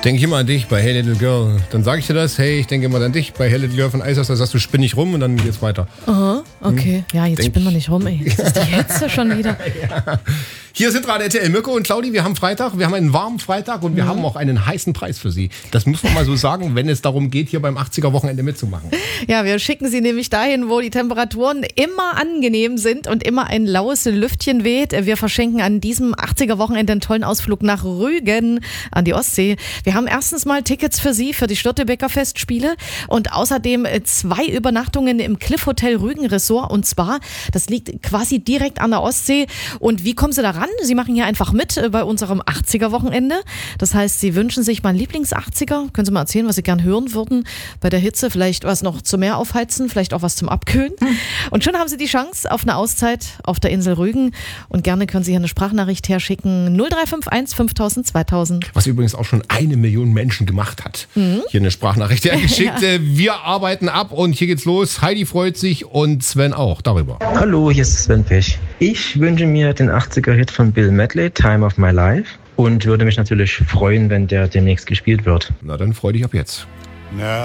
Denke ich immer an dich bei Hey Little Girl. Dann sage ich dir das, hey, ich denke immer an dich bei Hey Little Girl von Ice, da sagst du, spinn nicht rum und dann geht's weiter. Aha, okay. Ja, jetzt spinnen wir nicht rum, ey. Jetzt ist die Hitze schon wieder. Ja. Hier sind gerade RTL Mirko und Claudi, wir haben Freitag, wir haben einen warmen Freitag und wir haben auch einen heißen Preis für Sie. Das muss man mal so sagen, wenn es darum geht, hier beim 80er-Wochenende mitzumachen. Ja, wir schicken Sie nämlich dahin, wo die Temperaturen immer angenehm sind und immer ein laues Lüftchen weht. Wir verschenken an diesem 80er-Wochenende einen tollen Ausflug nach Rügen an die Ostsee. Wir haben erstens mal Tickets für Sie für die Störtebeker Festspiele und außerdem 2 Übernachtungen im Cliff Hotel Rügen Resort. Und zwar, das liegt quasi direkt an der Ostsee. Und wie kommen Sie da ran? Sie machen hier einfach mit bei unserem 80er-Wochenende. Das heißt, Sie wünschen sich mal einen Lieblings-80er. Können Sie mal erzählen, was Sie gern hören würden bei der Hitze? Vielleicht was noch zum Meer aufheizen, vielleicht auch was zum Abkühlen. Und schon haben Sie die Chance auf eine Auszeit auf der Insel Rügen. Und gerne können Sie hier eine Sprachnachricht herschicken. 0351 5000 2000. Was übrigens auch schon 1 Million Menschen gemacht hat. Hier eine Sprachnachricht hergeschickt. Ja. Wir arbeiten ab und hier geht's los. Heidi freut sich und Sven auch darüber. Hallo, hier ist Sven Pech. Ich wünsche mir den 80er-Hit von Bill Medley, Time of My Life. Und würde mich natürlich freuen, wenn der demnächst gespielt wird. Na dann freu dich ab jetzt.